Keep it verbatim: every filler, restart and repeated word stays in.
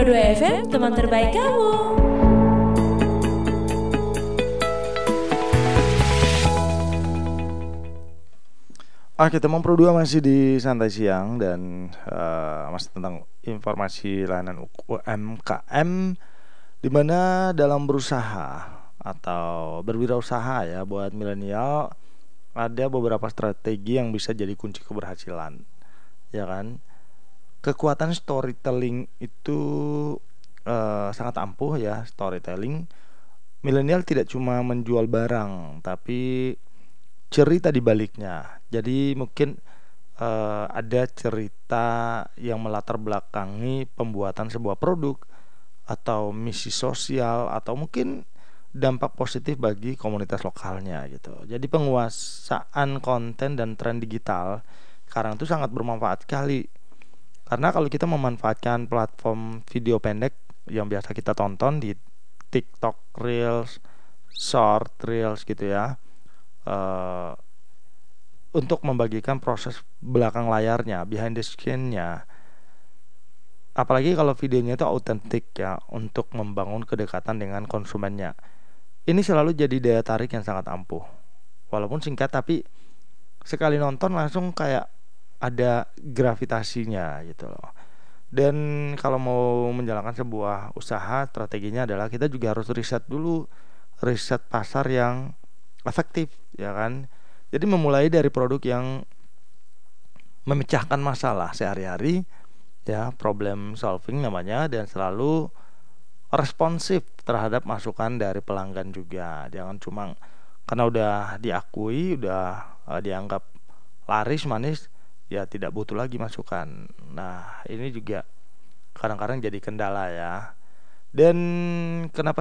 Pro dua F M, teman terbaik kamu. Oke, teman Pro dua masih di Santai Siang dan uh, masih tentang informasi layanan U M K M, di mana dalam berusaha atau berwirausaha ya buat milenial ada beberapa strategi yang bisa jadi kunci keberhasilan, ya kan? Kekuatan storytelling itu uh, sangat ampuh ya, storytelling. Milenial tidak cuma menjual barang, tapi cerita di baliknya. Jadi mungkin uh, ada cerita yang melatar belakangi pembuatan sebuah produk atau misi sosial atau mungkin dampak positif bagi komunitas lokalnya gitu. Jadi penguasaan konten dan tren digital sekarang itu sangat bermanfaat sekali. Karena kalau kita memanfaatkan platform video pendek yang biasa kita tonton di TikTok Reels, Short Reels gitu ya, uh, untuk membagikan proses belakang layarnya, behind the scene-nya. Apalagi kalau videonya itu autentik ya, untuk membangun kedekatan dengan konsumennya. Ini selalu jadi daya tarik yang sangat ampuh. Walaupun singkat tapi sekali nonton langsung kayak ada gravitasinya gitu loh. Dan kalau mau menjalankan sebuah usaha, strateginya adalah kita juga harus riset dulu, riset pasar yang efektif ya kan. Jadi memulai dari produk yang memecahkan masalah sehari-hari ya, problem solving namanya, dan selalu responsif terhadap masukan dari pelanggan juga. Jangan cuma karena udah diakui, udah uh, dianggap laris manis, ya tidak butuh lagi masukan. Nah, ini juga kadang-kadang jadi kendala ya. Dan kenapa